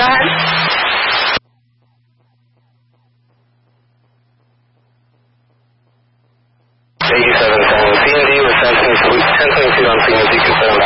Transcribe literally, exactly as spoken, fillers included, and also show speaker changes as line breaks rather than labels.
ahead.
eighty-seven ten, C and D with ten twenty-two on frequency confirmed.